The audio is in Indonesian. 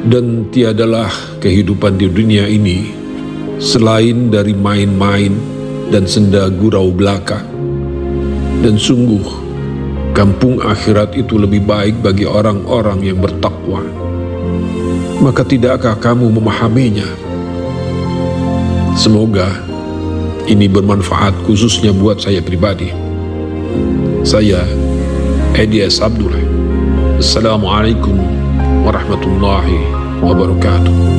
Dan tiadalah kehidupan di dunia ini selain dari main-main dan senda gurau belaka. Dan sungguh, kampung akhirat itu lebih baik bagi orang-orang yang bertakwa. Maka tidakkah kamu memahaminya? Semoga ini bermanfaat khususnya buat saya pribadi. Saya Edi S. Abdullah. Assalamualaikum warahmatullahi wabarakatuh.